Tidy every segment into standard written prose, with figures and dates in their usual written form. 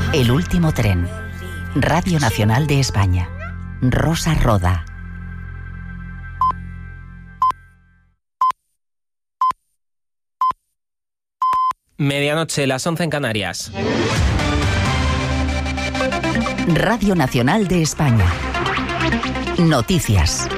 El último tren. Radio Nacional de España. Rosa Roda. Medianoche, las 11 en Canarias. Radio Nacional de España. Noticias.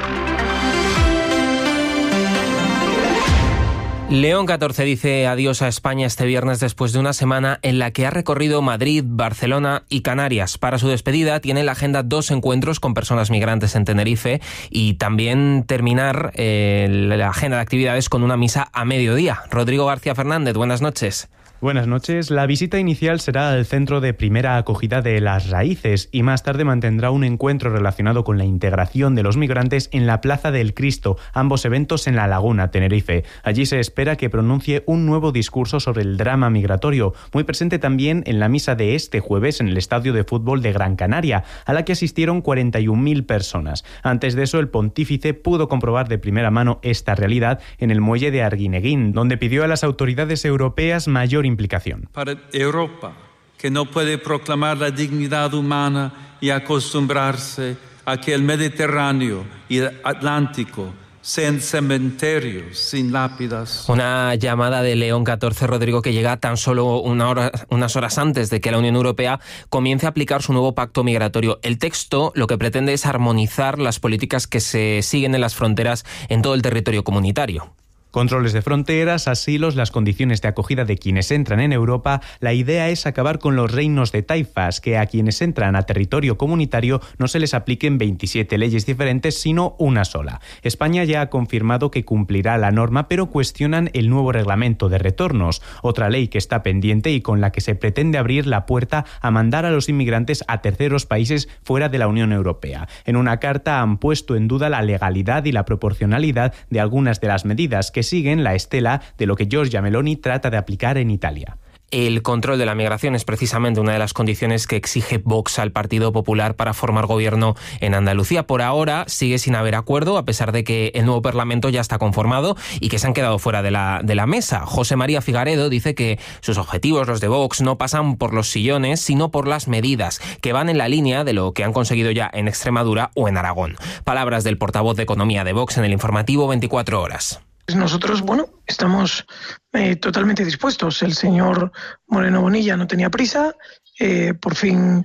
León XIV dice adiós a España este viernes después de una semana en la que ha recorrido Madrid, Barcelona y Canarias. Para su despedida tiene en la agenda 2 encuentros con personas migrantes en Tenerife y también terminar la agenda de actividades con una misa a mediodía. Rodrigo García Fernández, buenas noches. Buenas noches. La visita inicial será al centro de primera acogida de Las Raíces y más tarde mantendrá un encuentro relacionado con la integración de los migrantes en la Plaza del Cristo, ambos eventos en La Laguna, Tenerife. Allí se espera que pronuncie un nuevo discurso sobre el drama migratorio, muy presente también en la misa de este jueves en el Estadio de Fútbol de Gran Canaria, a la que asistieron 41.000 personas. Antes de eso, el pontífice pudo comprobar de primera mano esta realidad en el muelle de Arguineguín, donde pidió a las autoridades europeas mayor implicación. Para Europa, que no puede proclamar la dignidad humana y acostumbrarse a que el Mediterráneo y el Atlántico sean cementerios sin lápidas. Una llamada de León XIV, Rodrigo, que llega tan solo unas horas antes de que la Unión Europea comience a aplicar su nuevo pacto migratorio. El texto lo que pretende es armonizar las políticas que se siguen en las fronteras en todo el territorio comunitario. Controles de fronteras, asilos, las condiciones de acogida de quienes entran en Europa. La idea es acabar con los reinos de taifas, que a quienes entran a territorio comunitario no se les apliquen 27 leyes diferentes, sino una sola. España ya ha confirmado que cumplirá la norma, pero cuestionan el nuevo reglamento de retornos, otra ley que está pendiente y con la que se pretende abrir la puerta a mandar a los inmigrantes a terceros países fuera de la Unión Europea. En una carta han puesto en duda la legalidad y la proporcionalidad de algunas de las medidas que siguen la estela de lo que Giorgia Meloni trata de aplicar en Italia. El control de la migración es precisamente una de las condiciones que exige Vox al Partido Popular para formar gobierno en Andalucía. Por ahora sigue sin haber acuerdo, a pesar de que el nuevo Parlamento ya está conformado y que se han quedado fuera de la mesa. José María Figaredo dice que sus objetivos, los de Vox, no pasan por los sillones, sino por las medidas, que van en la línea de lo que han conseguido ya en Extremadura o en Aragón. Palabras del portavoz de Economía de Vox en el informativo 24 horas. Nosotros, estamos totalmente dispuestos. El señor Moreno Bonilla no tenía prisa, por fin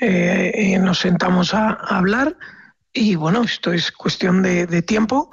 nos sentamos a hablar y esto es cuestión de tiempo.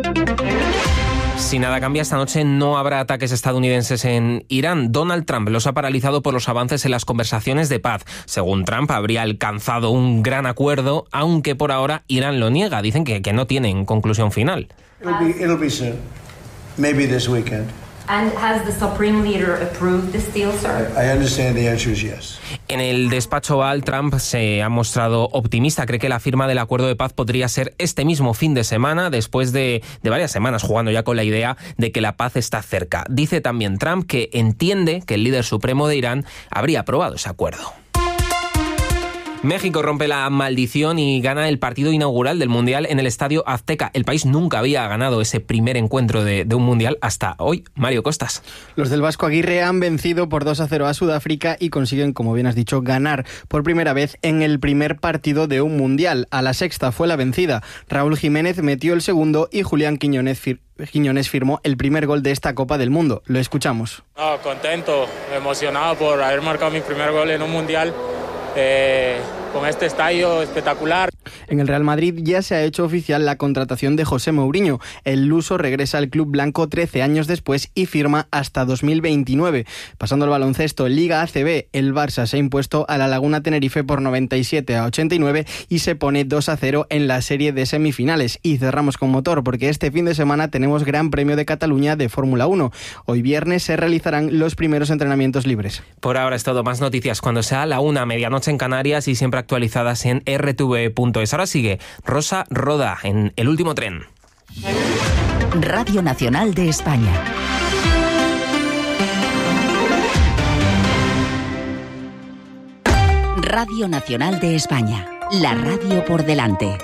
Si nada cambia, esta noche no habrá ataques estadounidenses en Irán. Donald Trump los ha paralizado por los avances en las conversaciones de paz. Según Trump, habría alcanzado un gran acuerdo, aunque por ahora Irán lo niega. Dicen que no tienen conclusión final. It'll be soon. Maybe this weekend. And has the Supreme Leader approved this deal, sir? I understand the answer is yes. En el despacho Oval, Trump se ha mostrado optimista. Cree que la firma del acuerdo de paz podría ser este mismo fin de semana, después de varias semanas jugando ya con la idea de que la paz está cerca. Dice también Trump que entiende que el líder supremo de Irán habría aprobado ese acuerdo. México rompe la maldición y gana el partido inaugural del Mundial en el Estadio Azteca. El país nunca había ganado ese primer encuentro de un Mundial hasta hoy. Mario Costas. Los del Vasco Aguirre han vencido por 2-0 a Sudáfrica y consiguen, como bien has dicho, ganar por primera vez en el primer partido de un Mundial. A la sexta fue la vencida. Raúl Jiménez metió el segundo y Julián Quiñones firmó el primer gol de esta Copa del Mundo. Lo escuchamos. Contento, emocionado por haber marcado mi primer gol en un Mundial. Con este estadio espectacular. En el Real Madrid ya se ha hecho oficial la contratación de José Mourinho. El luso regresa al club blanco 13 años después y firma hasta 2029. Pasando al baloncesto, Liga ACB, el Barça se ha impuesto a la Laguna Tenerife por 97-89 y se pone 2-0 en la serie de semifinales. Y cerramos con motor porque este fin de semana tenemos Gran Premio de Cataluña de Fórmula 1. Hoy viernes se realizarán los primeros entrenamientos libres. Por ahora es todo. Más noticias cuando sea la 1, medianoche en Canarias y siempre actualizadas en rtv.es. Ahora sigue Rosa Roda en El último tren. Radio Nacional de España. Radio Nacional de España. La radio por delante.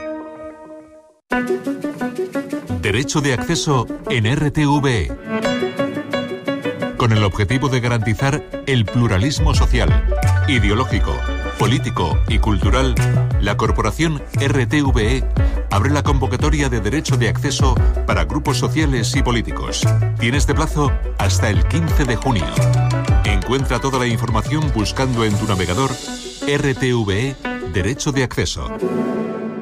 Derecho de acceso en RTV. Con el objetivo de garantizar el pluralismo social ideológico, político y cultural, la corporación RTVE abre la convocatoria de derecho de acceso para grupos sociales y políticos. Tienes de plazo hasta el 15 de junio. Encuentra toda la información buscando en tu navegador RTVE Derecho de Acceso.